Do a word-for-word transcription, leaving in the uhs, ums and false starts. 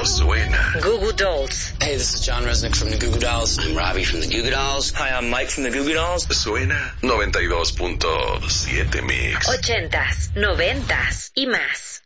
suena. Goo Goo Dolls. Hey, this is John Resnick from the Goo Goo Dolls. I'm Robbie from the Goo Goo Dolls. Hi, I'm Mike from the Goo Goo Dolls. Suena noventa y dos punto siete Mix. Ochentas, noventas y más.